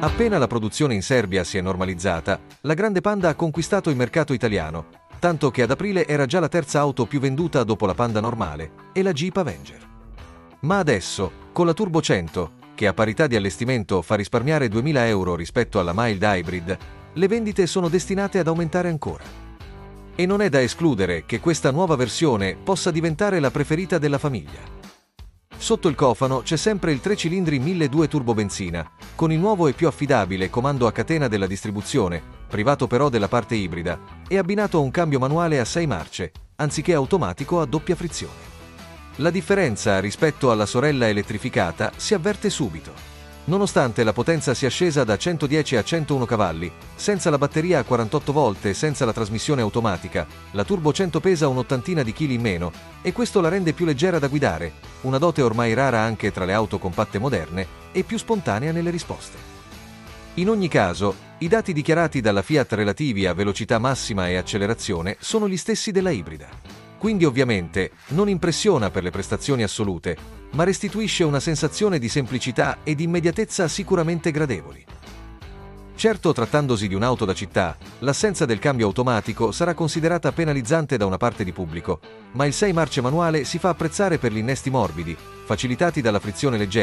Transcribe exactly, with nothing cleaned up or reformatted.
Appena la produzione in Serbia si è normalizzata, la Grande Panda ha conquistato il mercato italiano, tanto che ad aprile era già la terza auto più venduta dopo la Panda normale e la Jeep Avenger. Ma adesso, con la Turbo cento, che a parità di allestimento fa risparmiare duemila euro rispetto alla Mild Hybrid, le vendite sono destinate ad aumentare ancora. E non è da escludere che questa nuova versione possa diventare la preferita della famiglia. Sotto il cofano c'è sempre il tre cilindri milleduecento turbo benzina, con il nuovo e più affidabile comando a catena della distribuzione, privato però della parte ibrida, e abbinato a un cambio manuale a sei marce, anziché automatico a doppia frizione. La differenza rispetto alla sorella elettrificata si avverte subito. Nonostante la potenza sia scesa da centodieci a centouno cavalli, senza la batteria a quarantotto volt e senza la trasmissione automatica, la Turbo cento pesa un'ottantina di chili in meno e questo la rende più leggera da guidare, una dote ormai rara anche tra le auto compatte moderne e più spontanea nelle risposte. In ogni caso, i dati dichiarati dalla Fiat relativi a velocità massima e accelerazione sono gli stessi della ibrida. Quindi ovviamente non impressiona per le prestazioni assolute, ma restituisce una sensazione di semplicità e di immediatezza sicuramente gradevoli. Certo, trattandosi di un'auto da città, l'assenza del cambio automatico sarà considerata penalizzante da una parte di pubblico, ma il sei marce manuale si fa apprezzare per gli innesti morbidi, facilitati dalla frizione leggera,